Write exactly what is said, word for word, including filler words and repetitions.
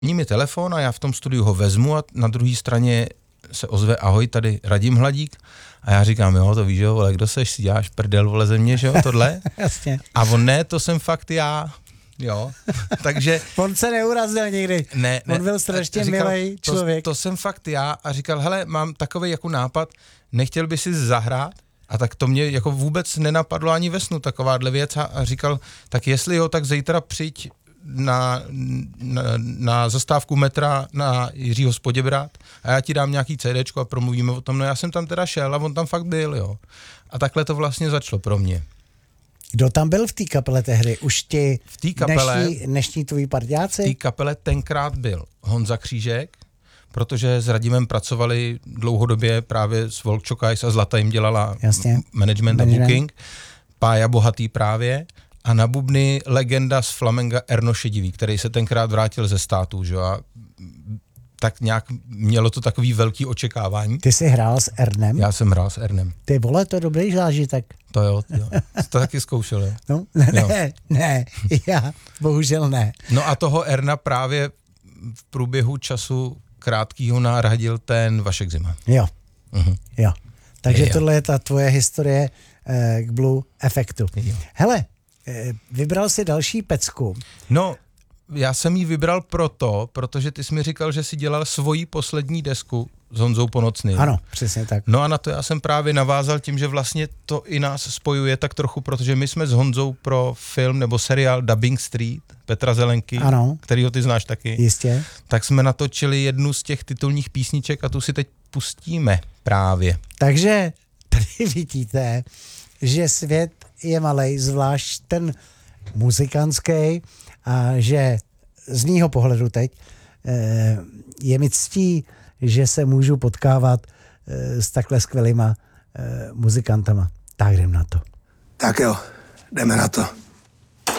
Ní mi telefon a já v tom studiu ho vezmu a na druhé straně se ozve ahoj, tady Radim Hladík. A já říkám, jo, to víš, jo, vole, kdo seš, si děláš prdel, vole, ze mě, že jo, tohle? Jasně. A on ne, to jsem fakt já, jo. Takže... On se neurazil nikdy. Ne, ne. On byl strašně říkal, milej člověk. To, to jsem fakt já a říkal, hele, mám takovej jako nápad, nechtěl by si zahrát? A tak to mě jako vůbec nenapadlo ani ve snu, takováhle věc a, a říkal, tak jestli jo, tak zítra přijď na, na, na zastávku metra na Jiřího Spoděbrad a já ti dám nějaký CDčko a promluvíme o tom. No já jsem tam teda šel a on tam fakt byl, jo. A takhle to vlastně začalo pro mě. Kdo tam byl v té kapele tehdy? Už ti v té kapele, dnešní, dnešní tvojí parťáci? V té kapele tenkrát byl Honza Křížek, protože s Radimem pracovali dlouhodobě právě s Volčokajs a Zlata jim dělala Jasně. management, management a booking. Pája Bohatý právě. A na bubny legenda z flamenga Erno Šedivý, který se tenkrát vrátil ze států, že? A tak nějak mělo to takový velký očekávání. Ty jsi hrál s Ernem? Já jsem hrál s Ernem. Ty vole, to je dobrý zážitek. To jo, jo. To taky zkoušel, jo? No, ne, jo. ne, já bohužel ne. No a toho Erna právě v průběhu času krátkýho nahradil ten Vašek Zima. Jo, uh-huh. jo. Takže jo. tohle je ta tvoje historie eh, k Blue efektu. Jo. Hele, eh, vybral si další pecku. No, já jsem ji vybral proto, protože ty jsi mi říkal, že jsi dělal svoji poslední desku s Honzou Ponocným. Ano, přesně tak. No a na to já jsem právě navázal tím, že vlastně to i nás spojuje tak trochu, protože my jsme s Honzou pro film nebo seriál Dubbing Street Petra Zelenky, ano. kterýho ty znáš taky. Jistě. Tak jsme natočili jednu z těch titulních písniček a tu si teď pustíme právě. Takže tady vidíte, že svět je malej, zvlášť ten muzikantský, a že z mýho pohledu teď eh, je mi ctí, že se můžu potkávat eh, s takhle skvělýma eh, muzikantama. Tak jdem na to. Tak jo, jdeme na to.